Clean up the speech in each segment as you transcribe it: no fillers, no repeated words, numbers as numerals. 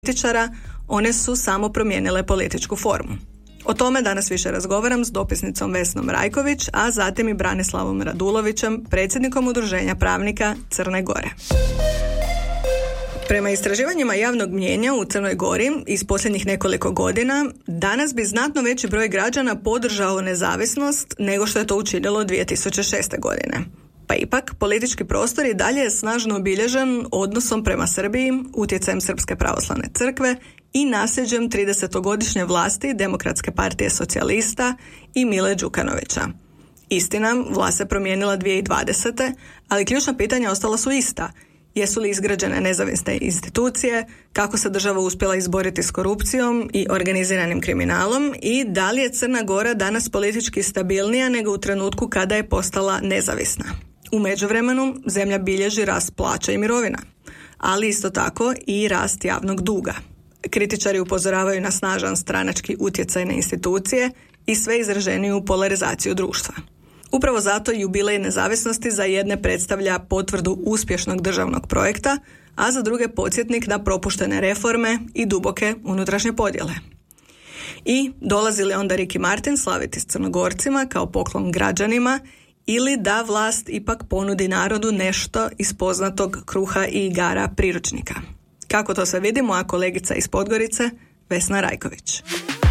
političara, one su samo promijenile političku formu. O tome danas više razgovaram s dopisnicom Vesnom Rajković, a zatim i Branislavom Radulovićem, predsjednikom Udruženja pravnika Crne Gore. Prema istraživanjima javnog mnijenja u Crnoj Gori iz posljednjih nekoliko godina, danas bi znatno veći broj građana podržao nezavisnost nego što je to učinilo 2006. godine. Pa ipak, politički prostor i dalje je snažno obilježen odnosom prema Srbiji, utjecajem Srpske pravoslavne crkve i nasljeđem 30-godišnje vlasti Demokratske partije socijalista i Mile Đukanovića. Istina, vlast se promijenila 2020. ali ključna pitanja ostala su ista. Jesu li izgrađene nezavisne institucije, kako se država uspjela izboriti s korupcijom i organiziranim kriminalom i da li je Crna Gora danas politički stabilnija nego u trenutku kada je postala nezavisna. U međuvremenu zemlja bilježi rast plaća i mirovina, ali isto tako i rast javnog duga. Kritičari upozoravaju na snažan stranački utjecaj na institucije i sve izraženiju polarizaciju društva. Upravo zato jubilej nezavisnosti za jedne predstavlja potvrdu uspješnog državnog projekta, a za druge podsjetnik na propuštene reforme i duboke unutrašnje podjele. I dolazi li onda Ricky Martin slaviti s Crnogorcima kao poklon građanima ili da vlast ipak ponudi narodu nešto iz poznatog kruha i igara priručnika? Kako to sve vidi moja kolegica iz Podgorice, Vesna Rajković.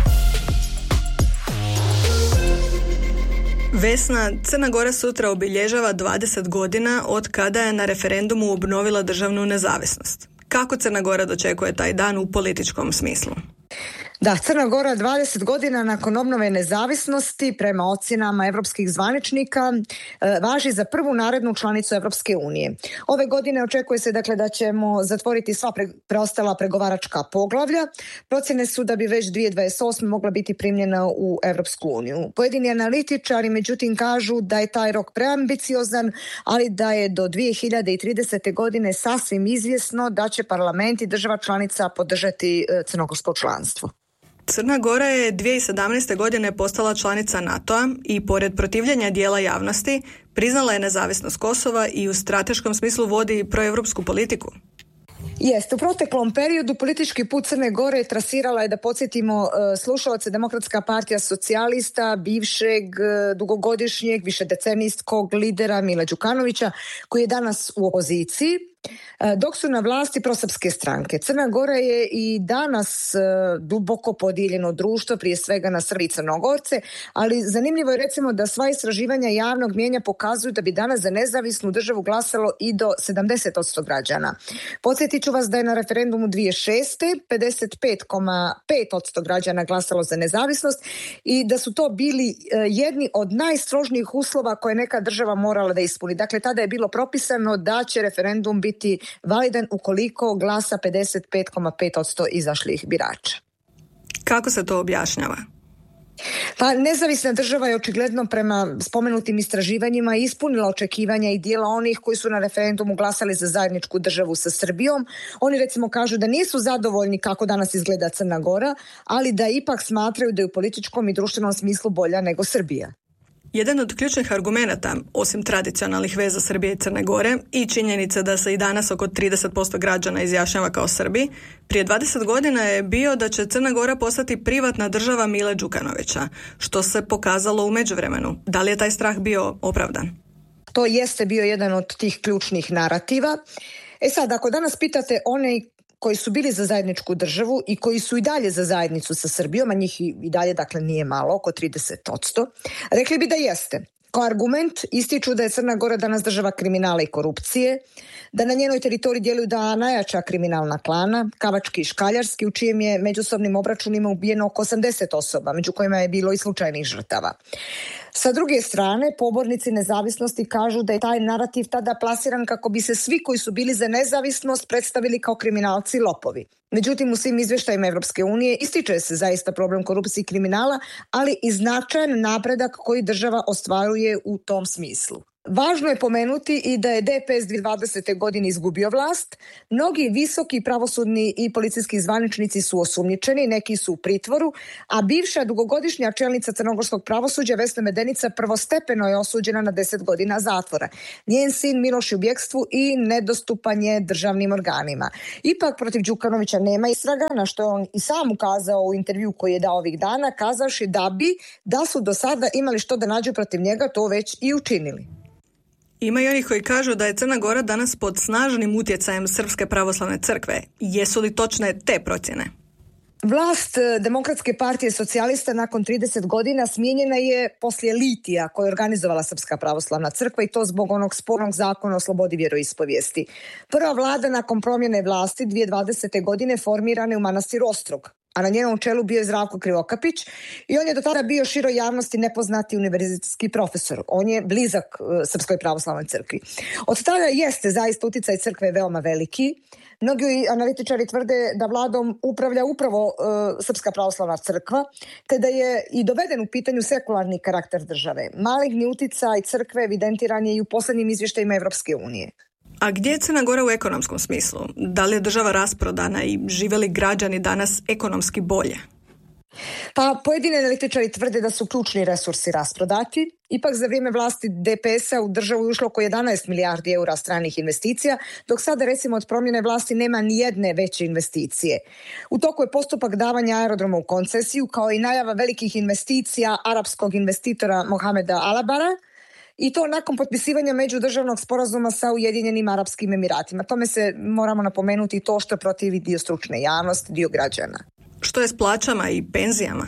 Vesna, Crna Gora sutra obilježava 20 godina od kada je na referendumu obnovila državnu nezavisnost. Kako Crna Gora dočekuje taj dan u političkom smislu? Da, Crna Gora 20 godina nakon obnove nezavisnosti prema ocjenama evropskih zvaničnika važi za prvu narednu članicu Evropske unije. Ove godine očekuje se dakle da ćemo zatvoriti sva preostala pregovaračka poglavlja. Procjene su da bi već 2028. mogla biti primljena u Evropsku uniju. Pojedini analitičari međutim kažu da je taj rok preambiciozan, ali da je do 2030. godine sasvim izvjesno da će parlament i država članica podržati crnogorsko članstvo. Crna Gora je 2017. godine postala članica NATO-a i pored protivljenja dijela javnosti priznala je nezavisnost Kosova i u strateškom smislu vodi proevropsku politiku. Jest, u proteklom periodu politički put Crne Gore trasirala je, da podsjetimo slušalce, Demokratska partija socijalista, bivšeg dugogodišnjeg višedecenijskog lidera Mila Đukanovića, koji je danas u opoziciji, dok su na vlasti prosrpske stranke. Crna Gora je i danas duboko podijeljeno društvo, prije svega na Srbi i Crnogorce, ali zanimljivo je recimo da sva istraživanja javnog mnijenja pokazuju da bi danas za nezavisnu državu glasalo i do 70% građana. Podsjetit ću vas da je na referendumu 2006. 55,5% građana glasalo za nezavisnost i da su to bili jedni od najstrožnijih uslova koje neka država morala da ispuni. Dakle, tada je bilo propisano da će referendum biti validan ukoliko glasa 55,5% izašlih birača. Kako se to objašnjava? Pa nezavisna država je očigledno prema spomenutim istraživanjima ispunila očekivanja i dijela onih koji su na referendumu glasali za zajedničku državu sa Srbijom. Oni recimo kažu da nisu zadovoljni kako danas izgleda Crna Gora, ali da ipak smatraju da je u političkom i društvenom smislu bolja nego Srbija. Jedan od ključnih argumenata, osim tradicionalnih veza Srbije i Crne Gore i činjenica da se i danas oko 30% građana izjašnjava kao Srbi, prije 20 godina je bio da će Crna Gora postati privatna država Mile Đukanovića, što se pokazalo u međuvremenu. Da li je taj strah bio opravdan? To jeste bio jedan od tih ključnih narativa. Sad, ako danas pitate one koji su bili za zajedničku državu i koji su i dalje za zajednicu sa Srbijom, a njih i dalje dakle nije malo, oko 30%, rekli bi da jeste. Kao argument ističu da je Crna Gora danas država kriminala i korupcije, da na njenoj teritoriji djeluju dva najjača kriminalna klana, Kavački i Škaljarski, u čijem je međusobnim obračunima ubijeno oko 80 osoba, među kojima je bilo i slučajnih žrtava. Sa druge strane, pobornici nezavisnosti kažu da je taj narativ tada plasiran kako bi se svi koji su bili za nezavisnost predstavili kao kriminalci i lopovi. Međutim, u svim izvještajima Evropske unije ističe se zaista problem korupcije i kriminala, ali i značajan napredak koji država ostvaruje u tom smislu. Važno je pomenuti i da je DPS 2020. godine izgubio vlast. Mnogi visoki pravosudni i policijski zvaničnici su osumnjičeni, neki su u pritvoru, a bivša dugogodišnja čelnica crnogorskog pravosuđa Vesna Medenica prvostepeno je osuđena na 10 godina zatvora. Njen sin Miloš je u bjekstvu i nedostupan je državnim organima. Ipak protiv Đukanovića nema istraga, na što je on i sam ukazao u intervju koji je dao ovih dana, kazavši da su do sada imali što da nađu protiv njega, to već i učinili. Ima i onih koji kažu da je Crna Gora danas pod snažnim utjecajem Srpske pravoslavne crkve. Jesu li točne te procjene? Vlast Demokratske partije socijalista nakon 30 godina smijenjena je poslije litija koje je organizovala Srpska pravoslavna crkva i to zbog onog spornog zakona o slobodi vjeroispovijesti. Prva vlada nakon promjene vlasti 2020. godine formirana je u manastiru Ostrog, a na njenom čelu bio je Zdravko Krivokapić i on je do tada bio široj javnosti nepoznati univerzitetski profesor. On je blizak Srpskoj pravoslavnoj crkvi. Od tada jeste zaista utjecaj crkve veoma veliki. Mnogi analitičari tvrde da vladom upravlja upravo Srpska pravoslavna crkva, te da je i doveden u pitanju sekularni karakter države. Maligni utjecaj crkve evidentiran je i u posljednjim izvještajima Evropske unije. A gdje je Crna Gora u ekonomskom smislu? Da li je država rasprodana i žive li građani danas ekonomski bolje? Pa pojedini analitičari tvrde da su ključni resursi rasprodati. Ipak za vrijeme vlasti DPS-a u državu je ušlo oko 11 milijardi eura stranih investicija, dok sada recimo od promjene vlasti nema ni jedne veće investicije. U toku je postupak davanja aerodroma u koncesiju, kao i najava velikih investicija arapskog investitora Mohameda Alabara, i to nakon potpisivanja međudržavnog sporazuma sa Ujedinjenim Arapskim Emiratima. Tome se moramo napomenuti to što protivi dio stručne javnosti, dio građana. Što je s plaćama i penzijama?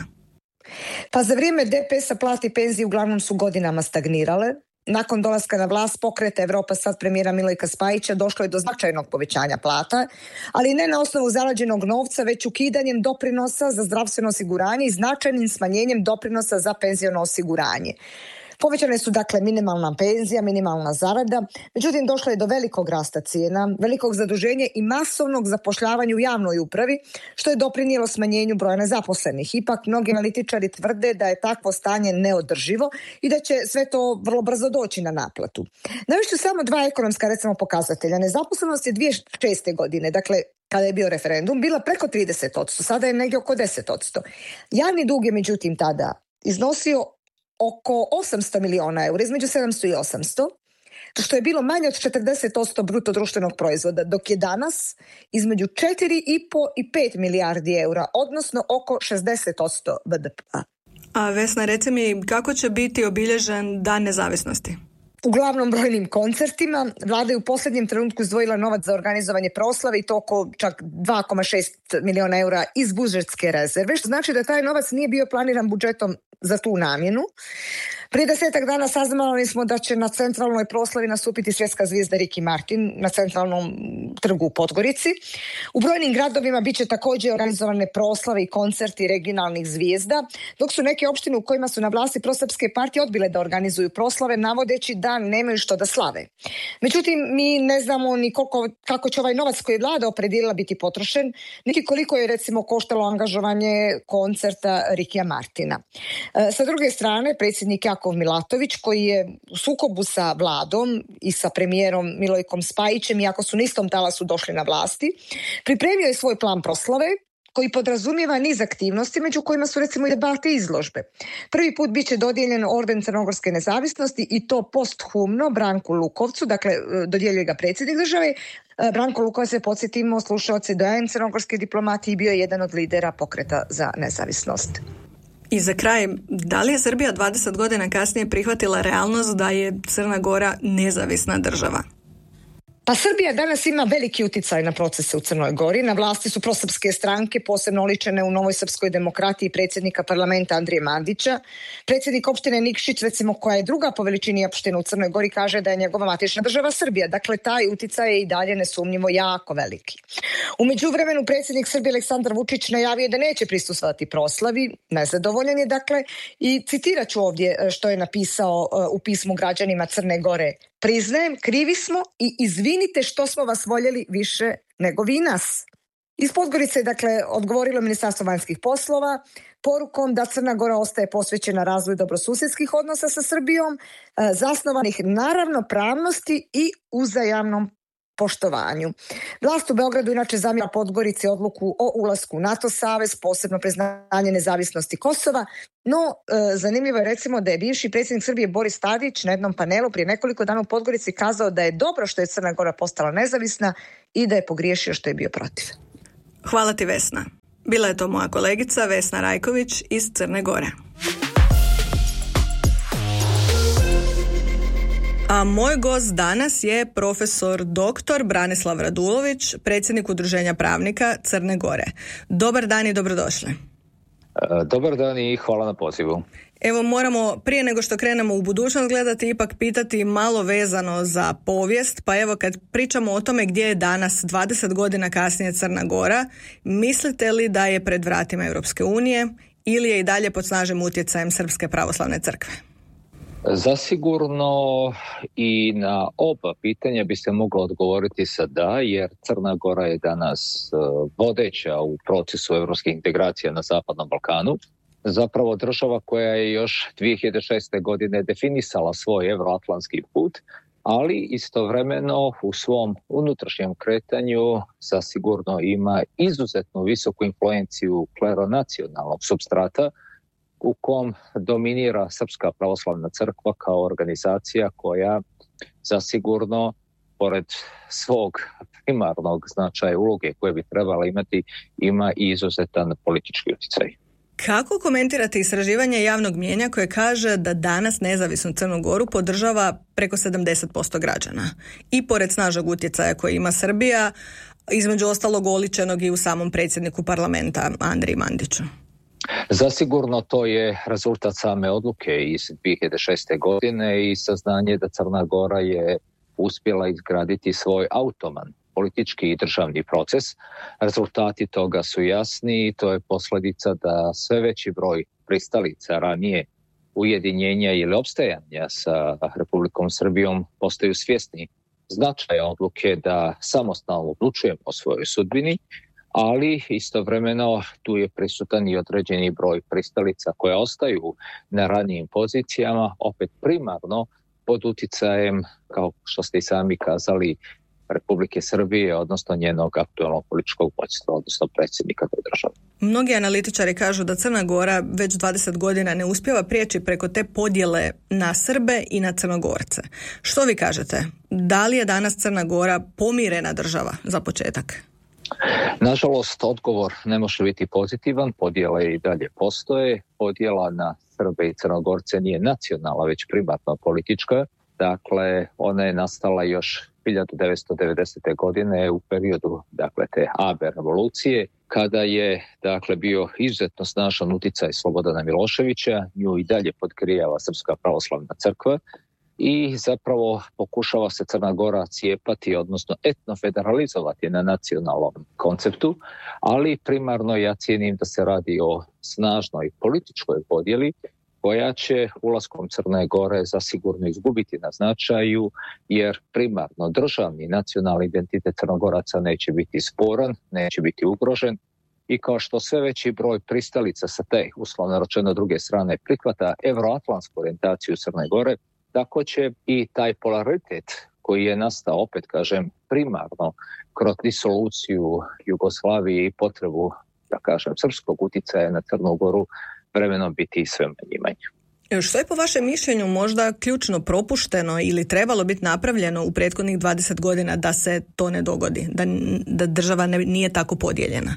Pa za vrijeme DPS-a plate i penzije uglavnom su godinama stagnirale. Nakon dolaska na vlast Pokreta Evropa, sad premijera Milojka Spajića, došlo je do značajnog povećanja plata, ali ne na osnovu zarađenog novca, već ukidanjem doprinosa za zdravstveno osiguranje i značajnim smanjenjem doprinosa za penziono osiguranje. Povećane su dakle minimalna penzija, minimalna zarada, međutim došlo je do velikog rasta cijena, velikog zaduženja i masovnog zapošljavanja u javnoj upravi, što je doprinijelo smanjenju broja nezaposlenih. Ipak mnogi analitičari tvrde da je takvo stanje neodrživo i da će sve to vrlo brzo doći na naplatu. Navešću samo dva ekonomska recimo pokazatelja. Nezaposlenost je 2006. godine, dakle kada je bio referendum, bila preko 30%, sada je negdje oko 10%. Javni dug je međutim tada iznosio oko 800 miliona eura, između 700 i 800, što je bilo manje od 40% bruto društvenog proizvoda, dok je danas između 4,5 i 5 milijardi eura, odnosno oko 60% BDP-a. A Vesna, reci mi, kako će biti obilježen Dan nezavisnosti? Uglavnom brojnim koncertima. Vlada je u posljednjem trenutku izdvojila novac za organizovanje proslave i to oko čak 2,6 miliona eura iz budžetske rezerve, što znači da taj novac nije bio planiran budžetom za tu namjenu. Prije 10 dana saznali smo da će na centralnoj proslavi nastupiti svjetska zvijezda Ricky Martin na centralnom trgu u Podgorici. U brojnim gradovima bit će također organizovane proslave i koncerti regionalnih zvijezda, dok su neke opštine u kojima su na vlasti prosrpske partije odbile da organizuju proslave, navodeći da nemaju što da slave. Međutim, mi ne znamo ni kako će ovaj novac koji je vlada opredijelila biti potrošen, niti koliko je recimo koštalo angažovanje koncerta Rikija Martina. Sa druge strane, predsjednik Jakov Milatović, koji je u sukobu sa vladom i sa premijerom Milojkom Spajićem, iako su na istom talasu došli na vlasti, pripremio je svoj plan proslave, koji podrazumijeva niz aktivnosti, među kojima su recimo i debate i izložbe. Prvi put bit će dodijeljen orden Crnogorske nezavisnosti i to posthumno Branku Lukovcu, dakle dodjeljuje ga predsjednik države. Branko Lukovac, podsjetimo, slušaoci, doajen crnogorske diplomatije, bio je jedan od lidera Pokreta za nezavisnost. I za kraj, da li je Srbija 20 godina kasnije prihvatila realnost da je Crna Gora nezavisna država? Pa Srbija danas ima veliki utjecaj na procese u Crnoj Gori. Na vlasti su prosrpske stranke, posebno oličene u Novoj srpskoj demokratiji predsjednika parlamenta Andrije Mandića. Predsjednik opštine Nikšić, recimo, koja je druga po veličini opština u Crnoj Gori, kaže da je njegova matična država Srbija. Dakle, taj utjecaj je i dalje nesumnjivo jako veliki. U međuvremenu predsjednik Srbije Aleksandar Vučić najavio da neće prisustvovati proslavi, nezadovoljan je dakle, i citirat ću ovdje što je napisao u pismu građanima Crne Gore. Priznajem, krivi smo i izvinite što smo vas voljeli više nego vi nas. Iz Podgorice je dakle odgovorilo Ministarstvo vanjskih poslova porukom da Crna Gora ostaje posvećena razvoju dobrosusjedskih odnosa sa Srbijom, zasnovanih na ravnopravnosti i uzajamnom poštovanju. Vlast u Beogradu inače zamjera Podgorici odluku o ulasku u NATO savez, posebno priznanje nezavisnosti Kosova, no zanimljivo je recimo da je bivši predsjednik Srbije Boris Tadić na jednom panelu prije nekoliko dana u Podgorici kazao da je dobro što je Crna Gora postala nezavisna i da je pogriješio što je bio protiv. Hvala ti, Vesna. Bila je to moja kolegica Vesna Rajković iz Crne Gore. A moj gost danas je profesor dr. Branislav Radulović, predsjednik Udruženja pravnika Crne Gore. Dobar dan i dobrodošli. Dobar dan i hvala na pozivu. Evo, moramo prije nego što krenemo u budućnost gledati, ipak pitati malo vezano za povijest. Pa evo, kad pričamo o tome gdje je danas 20 godina kasnije Crna Gora, mislite li da je pred vratima Europske unije ili je i dalje pod snažnim utjecajem Srpske pravoslavne crkve? Zasigurno i na oba pitanja bi se moglo odgovoriti sa da, jer Crna Gora je danas vodeća u procesu europskih integracija na Zapadnom Balkanu. Zapravo država koja je još 2006. godine definisala svoj euroatlantski put, ali istovremeno u svom unutrašnjem kretanju zasigurno ima izuzetno visoku influenciju kleronacionalnog supstrata u kom dominira Srpska pravoslavna crkva kao organizacija koja zasigurno, pored svog primarnog značaja uloge koje bi trebala imati, ima i izuzetan politički utjecaj. Kako komentirate istraživanje javnog mnijenja koje kaže da danas nezavisnu Crnu Goru podržava preko 70% građana? I pored snažnog utjecaja koji ima Srbija, između ostalog oličenog i u samom predsjedniku parlamenta Andriji Mandiću. Zasigurno to je rezultat same odluke iz 2006. godine i saznanje da Crna Gora je uspjela izgraditi svoj automan politički i državni proces. Rezultati toga su jasni i to je posljedica da sve veći broj pristalica ranije ujedinjenja ili opstajanja sa Republikom Srbijom postaju svjesni značaja odluke da samostalno odlučujemo o svojoj sudbini, ali istovremeno tu je prisutan i određeni broj pristalica koje ostaju na ranijim pozicijama, opet primarno pod utjecajem, kao što ste i sami kazali, Republike Srbije, odnosno njenog aktualnog političkog vođstva, odnosno predsjednika te države. Mnogi analitičari kažu da Crna Gora već 20 godina ne uspijeva prijeći preko te podjele na Srbe i na Crnogorce. Što vi kažete? Da li je danas Crna Gora pomirena država za početak? Nažalost, odgovor ne može biti pozitivan, podjele i dalje postoje. Podjela na Srbe i Crnogorce nije nacionalna, već primarno politička. Dakle, ona je nastala još 1990. godine u periodu te AB revolucije, kada je bio izuzetno snažan utjecaj Slobodana Miloševića, nju i dalje podgrijava Srpska pravoslavna crkva i zapravo pokušava se Crna Gora cijepati, odnosno etnofederalizovati na nacionalnom konceptu, ali primarno ja cijenim da se radi o snažnoj političkoj podjeli koja će ulaskom Crne Gore zasigurno izgubiti na značaju, jer primarno državni nacionalni identitet Crnogoraca neće biti sporan, neće biti ugrožen i kao što sve veći broj pristalica sa te, uslovno rečeno druge strane, prihvata euroatlantsku orijentaciju Crne Gore, tako će i taj polaritet koji je nastao, opet kažem, primarno kroz disoluciju Jugoslavije i potrebu, srpskog utjecaja na Crnu Goru, vremenom biti sve manje i manje. Što je po vašem mišljenju možda ključno propušteno ili trebalo biti napravljeno u prethodnih 20 godina da se to ne dogodi, da država nije tako podijeljena?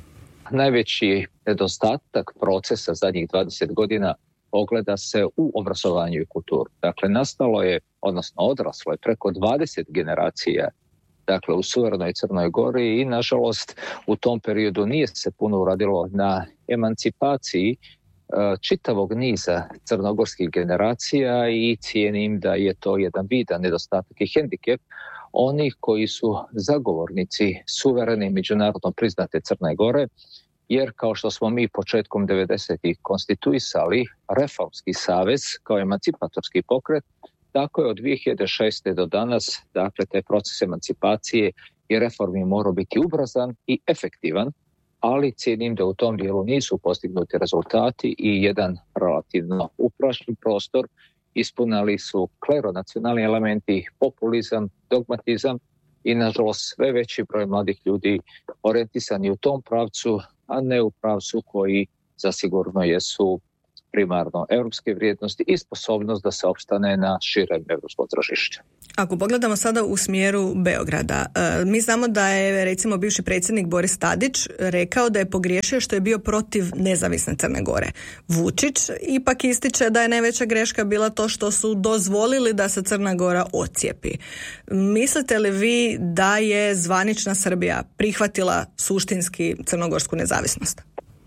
Najveći nedostatak procesa zadnjih 20 godina ogleda se u obrazovanju i kulturi. Dakle, nastalo je, odnosno odraslo je preko 20 generacija u suverenoj Crnoj Gori i nažalost u tom periodu nije se puno uradilo na emancipaciji čitavog niza crnogorskih generacija i cijenim da je to jedan vidan nedostatak i hendikep onih koji su zagovornici suverene i međunarodno priznate Crne Gore, jer kao što smo mi početkom 90-ih konstituisali Reformski savez kao emancipatorski pokret, Tako je od 2006. do danas, dakle, taj proces emancipacije i reformi mora biti ubrzan i efektivan, ali cijenim da u tom dijelu nisu postignuti rezultati i jedan relativno upražnjen prostor ispunali su kleronacionalni elementi, populizam, dogmatizam i nažalost sve veći broj mladih ljudi orijentisani u tom pravcu, a ne u pravcu koji zasigurno jesu primarno europske vrijednosti i sposobnost da se opstane na širem europskom tržištu. Ako pogledamo sada u smjeru Beograda, mi znamo da je recimo bivši predsjednik Boris Tadić rekao da je pogriješio što je bio protiv nezavisne Crne Gore. Vučić ipak ističe da je najveća greška bila to što su dozvolili da se Crna Gora ocijepi. Mislite li vi da je zvanična Srbija prihvatila suštinski crnogorsku nezavisnost?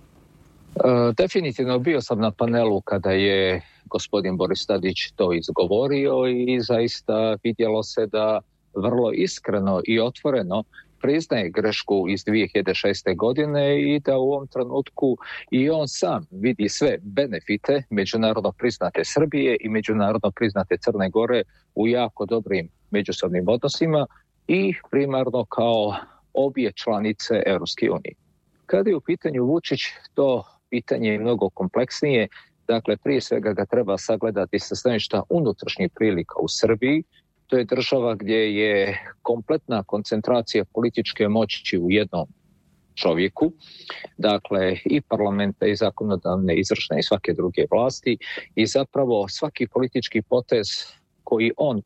Definitivno bio sam na panelu kada je gospodin Boris Tadić to izgovorio i zaista vidjelo se da vrlo iskreno i otvoreno priznaje grešku iz 2006. godine i da u ovom trenutku i on sam vidi sve benefite međunarodno priznate Srbije i međunarodno priznate Crne Gore u jako dobrim međusobnim odnosima i primarno kao obje članice Europske unije. Kada je u pitanju Vučić, to pitanje je mnogo kompleksnije. Dakle, prije svega ga treba sagledati sa stanovišta unutrašnjih prilika u Srbiji. To je država gdje je kompletna koncentracija političke moći u jednom čovjeku. Dakle, i parlamenta, i zakonodavne, izvršne i svake druge vlasti. I zapravo svaki politički potez koji on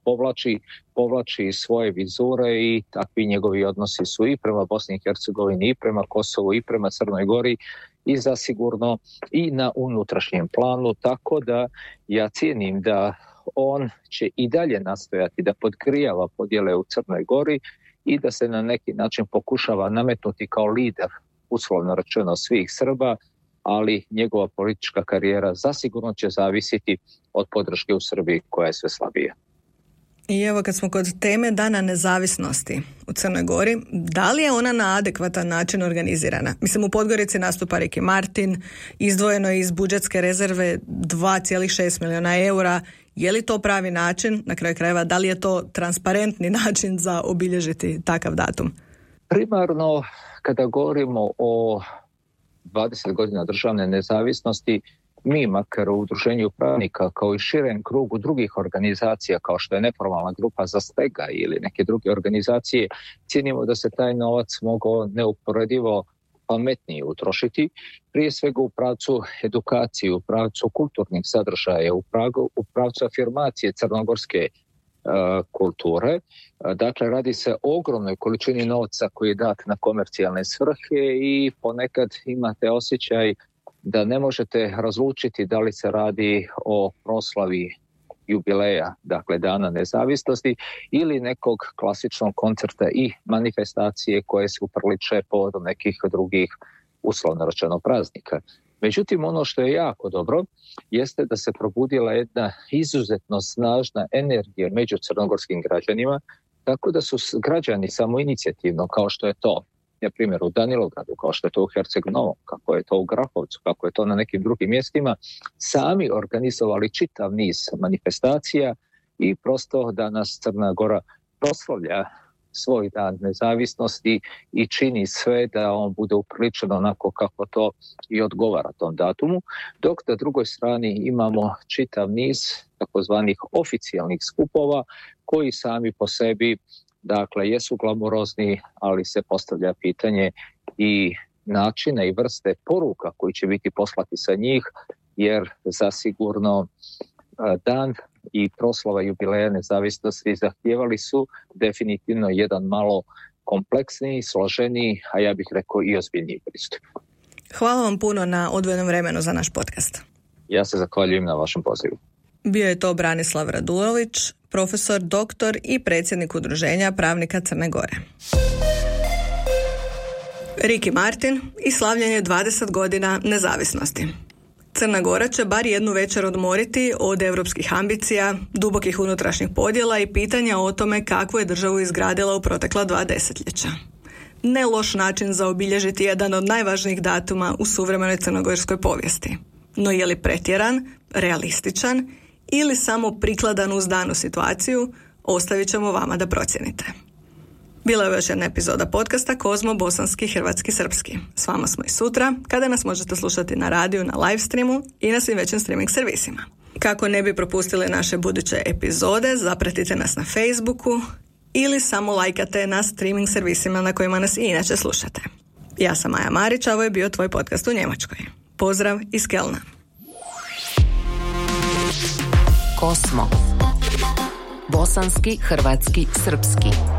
povlači svoje vizure i takvi njegovi odnosi su i prema Bosni i Hercegovini, i prema Kosovu, i prema Crnoj Gori i zasigurno i na unutrašnjem planu, tako da ja cijenim da on će i dalje nastojati da podgrijava podjele u Crnoj Gori i da se na neki način pokušava nametnuti kao lider, uslovno rečeno, svih Srba, ali njegova politička karijera zasigurno će zavisiti od podrške u Srbiji koja je sve slabija. I evo kad smo kod teme Dana nezavisnosti u Crnoj Gori, da li je ona na adekvatan način organizirana? Mislim, u Podgorici nastupa Ricky Martin, izdvojeno je iz budžetske rezerve 2,6 milijuna eura. Je li to pravi način, na kraju krajeva, da li je to transparentni način za obilježiti takav datum? Primarno, kada govorimo o 20 godina državne nezavisnosti, mi makar u Udruženju pravnika kao i širem krugu drugih organizacija kao što je neformalna grupa za Stega ili neke druge organizacije, cijenimo da se taj novac mogao neuporedivo pametnije utrošiti, prije svega u pravcu edukacije, u pravcu kulturnih sadržaja, u pravcu afirmacije crnogorske kulture. Dakle, radi se o ogromnoj količini novca koji je dat na komercijalne svrhe i ponekad imate osjećaj da ne možete razlučiti da li se radi o proslavi jubileja, dakle Dana nezavisnosti, ili nekog klasičnog koncerta i manifestacije koje se uprliče povodom nekih drugih, uslovno rečeno, praznika. Međutim, ono što je jako dobro jeste da se probudila jedna izuzetno snažna energija među crnogorskim građanima, tako da su građani samoinicijativno, kao što je to na primjer u Danilovgradu, kao što je to u Herceg-Novom, kako je to u Grahovcu, kako je to na nekim drugim mjestima, sami organizovali čitav niz manifestacija i prosto danas Crna Gora proslavlja svoj dan nezavisnosti i čini sve da on bude upriličen onako kako to i odgovara tom datumu, dok na drugoj strani imamo čitav niz takozvanih oficijalnih skupova koji sami po sebi, dakle, jesu glamurozni, ali se postavlja pitanje i načina i vrste poruka koji će biti poslati sa njih, jer zasigurno dan i proslava jubileja nezavisnosti zahtijevali su definitivno jedan malo kompleksniji, složeniji, a ja bih rekao i ozbiljniji pristup. Hvala vam puno na odvojenom vremenu za naš podcast. Ja se zahvaljujem na vašem pozivu. Bio je to Branislav Radulović, profesor, doktor i predsjednik Udruženja pravnika Crne Gore. Ricky Martin i slavljenje 20 godina nezavisnosti. Crna Gora će bar jednu večer odmoriti od europskih ambicija, dubokih unutrašnjih podjela i pitanja o tome kakvu je državu izgradila u protekla 2 desetljeća. Ne loš način za obilježiti jedan od najvažnijih datuma u suvremenoj crnogorskoj povijesti. No je li pretjeran, realističan ili samo prikladan uz danu situaciju, ostavit ćemo vama da procijenite. Bila je još jedna epizoda podcasta Kozmo, bosanski, hrvatski, srpski. S vama smo i sutra, kada nas možete slušati na radiju, na live streamu i na svim većim streaming servisima. Kako ne bi propustili naše buduće epizode, zapratite nas na Facebooku ili samo lajkate na streaming servisima na kojima nas i inače slušate. Ja sam Maja Marić, a ovo je bio tvoj podcast u Njemačkoj. Pozdrav iz Kelna. Kosmo. Bosanski, hrvatski, srpski.